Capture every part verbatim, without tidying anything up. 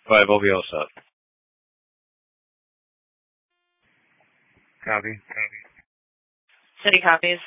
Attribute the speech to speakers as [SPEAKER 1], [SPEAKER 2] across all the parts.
[SPEAKER 1] five, we'll be all set.
[SPEAKER 2] Copy. Copy.
[SPEAKER 3] City copies.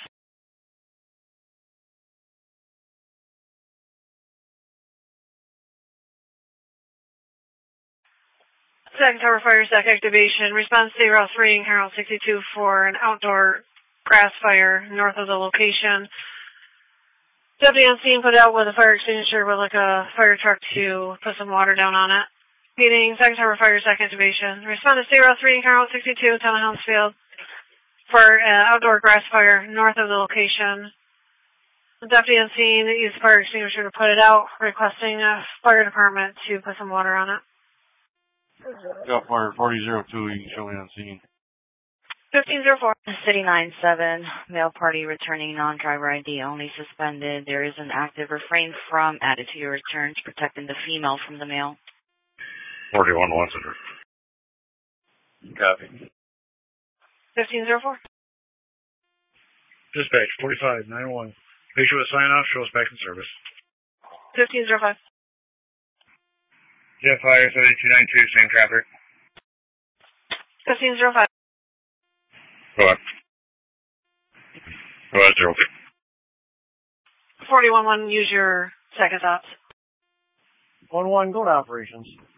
[SPEAKER 3] Second Tower Fire Stack activation. Response to Route three and Carroll sixty-two for an outdoor grass fire north of the location. Deputy on scene put out with a fire extinguisher with like a fire truck to put some water down on it. Meeting Second Tower Fire Stack activation. Respond to Route three and Carroll sixty-two, Town of Helmsfield for an outdoor grass fire north of the location. The deputy on scene used the fire extinguisher to put it out, requesting a fire department to put some water on it.
[SPEAKER 2] Got fire forty oh two, you can show me on scene.
[SPEAKER 3] fifteen oh four.
[SPEAKER 4] City nine seven, male party returning non-driver I D only suspended. There is an active refrain from attitude returns protecting the female from the male.
[SPEAKER 2] forty-one one hundred.
[SPEAKER 1] Copy.
[SPEAKER 3] fifteen oh four.
[SPEAKER 2] Dispatch, forty-five nine one. Patient with sign off, show us back in service.
[SPEAKER 3] fifteen oh five.
[SPEAKER 2] Jet Fire seventy-two ninety-two, same traffic.
[SPEAKER 3] fifteen oh five.
[SPEAKER 2] Go ahead. Go ahead, zero.
[SPEAKER 3] forty-one one, use your second thoughts.
[SPEAKER 5] one one, go to operations.